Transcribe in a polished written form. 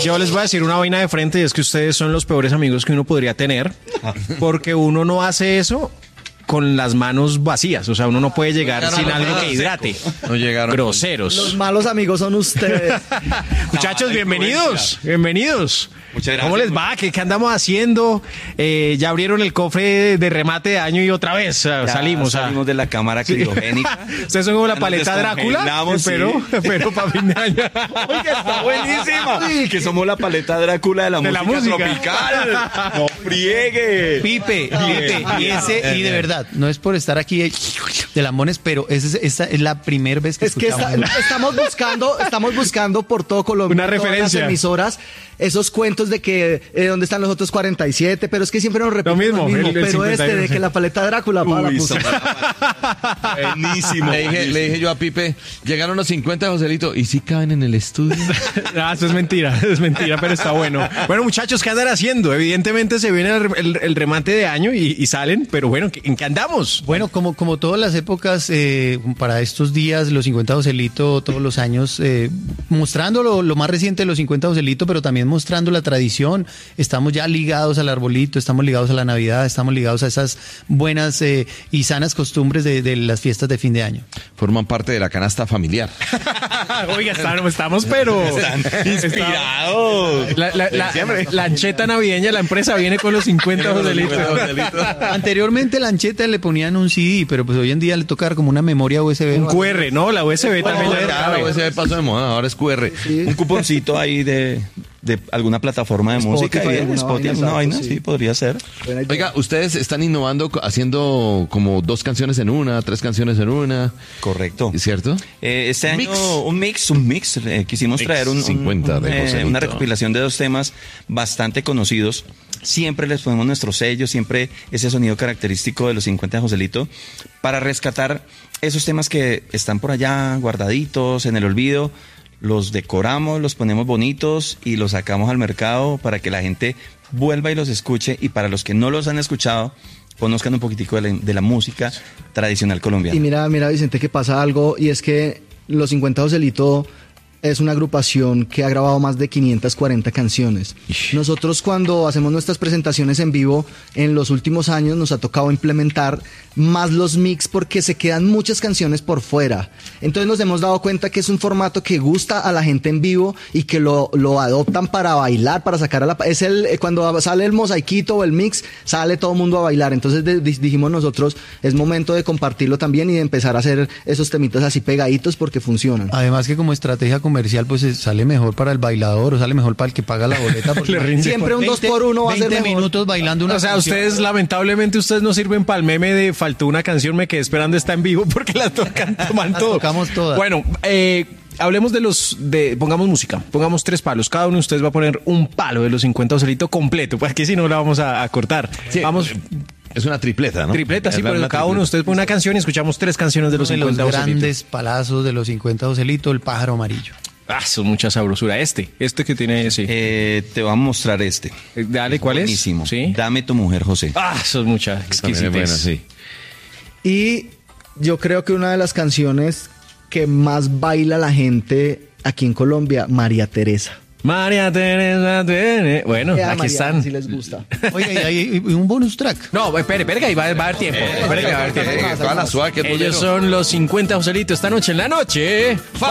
Yo les voy a decir una vaina de frente y es que ustedes son los peores amigos que uno podría tener porque uno no hace eso con las manos vacías, o sea, uno no puede llegar sin algo que hidrate. No llegaron. Groseros. Los malos amigos son ustedes. Muchachos, bienvenidos. Muchas gracias. ¿Cómo les va? ¿Qué andamos haciendo? Ya abrieron el cofre de remate de año y otra vez salimos de la cámara criogénica. Ustedes son como la Ya nos paleta Drácula, descongelamos, pero para fin de año. Oiga, está buenísima. Sí, que somos la paleta Drácula de la música tropical. No friegue. Pipe, y de verdad, no es por estar aquí de lambones, pero esta es la primera vez que Es que estamos buscando por todo Colombia, una todas referencia. las emisoras, esos cuentos de que dónde están los otros 47, pero es que siempre nos repiten Lo mismo, el pero 51, de que la paleta Drácula para la Uy, música. buenísimo. Le dije yo a Pipe, llegaron los 50 de Joselito, ¿y si caben en el estudio? Eso es mentira, pero está bueno. Bueno, muchachos, ¿qué andan haciendo? Evidentemente se viene el remate de año y salen, pero bueno, ¿en qué andamos? Bueno, como todas las épocas, para estos días, los 50 Joselito, todos los años, mostrando lo más reciente de los 50 Joselito, pero también mostrando la tradición. Estamos ya ligados al arbolito, estamos ligados a la Navidad, estamos ligados a esas buenas y sanas costumbres de las fiestas de fin de año. Forman parte de la canasta familiar. Oiga, estamos pero Inspirados. La ancheta navideña, la empresa viene con los 50 Joselitos. Anteriormente la ancheta le ponían un CD, pero pues hoy en día le toca dar como una memoria USB. Un QR, ¿no? La USB también. La USB pasó de moda, ahora es QR. Un cuponcito ahí de alguna plataforma de música. Alguna vaina, sí, podría ser. Oiga, ustedes están innovando, haciendo como 2 canciones en una, 3 canciones en una. Correcto. ¿Cierto? Este año un mix. Quisimos traer 50 de Joselito. una recopilación de 2 temas bastante conocidos. Siempre les ponemos nuestro sello, siempre ese sonido característico de los 50 de Joselito, para rescatar esos temas que están por allá guardaditos en el olvido. Los decoramos, los ponemos bonitos y los sacamos al mercado para que la gente vuelva y los escuche, y para los que no los han escuchado, conozcan un poquitico de la música tradicional colombiana. Y mira, Vicente, que pasa algo, y es que los 50 Joselito es una agrupación que ha grabado más de 540 canciones. Nosotros, cuando hacemos nuestras presentaciones en vivo, en los últimos años nos ha tocado implementar más los mix porque se quedan muchas canciones por fuera. Entonces nos hemos dado cuenta que es un formato que gusta a la gente en vivo y que lo adoptan para bailar, para sacar a la... cuando sale el mosaiquito o el mix, sale todo el mundo a bailar. Entonces dijimos nosotros, es momento de compartirlo también y de empezar a hacer esos temitas así pegaditos porque funcionan. Además que como estrategia comercial, pues sale mejor para el bailador o sale mejor para el que paga la boleta. Siempre un 2x1 va a ser 20 mejor. minutos bailando una canción. ustedes, lamentablemente, ustedes no sirven para el meme de faltó una canción, me quedé esperando, está en vivo, porque las toman todo. Tocamos todas. Bueno, hablemos pongamos música, pongamos 3 palos, cada uno de ustedes va a poner un palo de los 50 Joselito completo, pues aquí si no la vamos a cortar. Sí, vamos... Es una tripleta, ¿no? Tripleta, sí, pero cada uno de ustedes pone una canción y escuchamos 3 canciones de los 50 Joselito. Grandes palazos de los 50 Joselito, El Pájaro Amarillo. Son mucha sabrosura. Este que tiene, sí. Te voy a mostrar este. Dale, ¿cuál es? Buenísimo. ¿Sí? Dame tu mujer, José. Son muchas exquisitas. Bueno, sí. Y yo creo que una de las canciones que más baila la gente aquí en Colombia, María Teresa. María Teresa. Bueno, aquí María, están. si les gusta. Oiga, y hay un bonus track. No, espere, que ahí va a haber tiempo. Espere que va a haber tiempo. Toda la suave que es Ellos bolero. son los 50 Joselito esta noche en la noche.